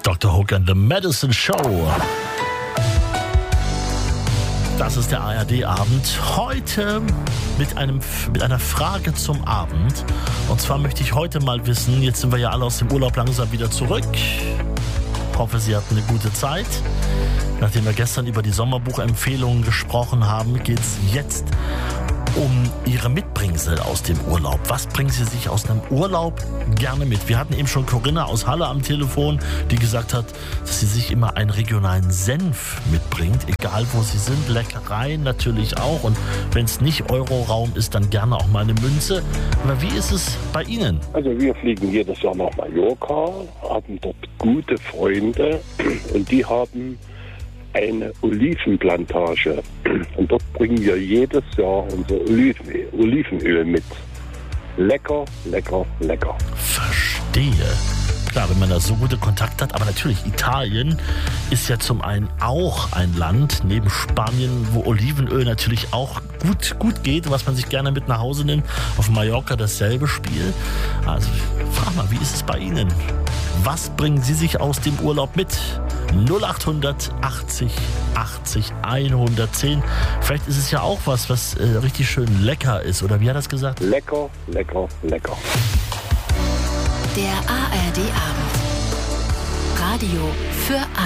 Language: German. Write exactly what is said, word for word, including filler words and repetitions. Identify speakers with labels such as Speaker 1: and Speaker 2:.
Speaker 1: Doktor Hook and the Medicine Show. Das ist der A R D-Abend. Heute mit, einem, mit einer Frage zum Abend. Und zwar möchte ich heute mal wissen, jetzt sind wir ja alle aus dem Urlaub langsam wieder zurück. Hoffe, Sie hatten eine gute Zeit. Nachdem wir gestern über die Sommerbuchempfehlungen gesprochen haben, geht es jetzt um Ihre Mitbringsel aus dem Urlaub. Was bringen Sie sich aus einem Urlaub gerne mit? Wir hatten eben schon Corinna aus Halle am Telefon, die gesagt hat, dass sie sich immer einen regionalen Senf mitbringt, egal wo sie sind. Leckereien natürlich auch. Und wenn es nicht Euroraum ist, dann gerne auch mal eine Münze. Aber wie ist es bei Ihnen?
Speaker 2: Also wir fliegen jedes Jahr nach Mallorca, haben dort gute Freunde und die haben eine Olivenplantage. Und dort bringen wir jedes Jahr unser Olivenöl, Olivenöl mit. Lecker, lecker, lecker.
Speaker 1: Verstehe. Klar, wenn man da so gute Kontakte hat, aber natürlich, Italien ist ja zum einen auch ein Land, neben Spanien, wo Olivenöl natürlich auch gut, gut geht, was man sich gerne mit nach Hause nimmt. Auf Mallorca dasselbe Spiel. Also, frag mal, wie ist es bei Ihnen? Was bringen Sie sich aus dem Urlaub mit? null acht achtzig achtzig hundertzehn. Vielleicht ist es ja auch was, was äh, richtig schön lecker ist. Oder wie hat er das gesagt?
Speaker 2: Lecker, lecker, lecker.
Speaker 3: Der A R D-Abend. Radio für alle.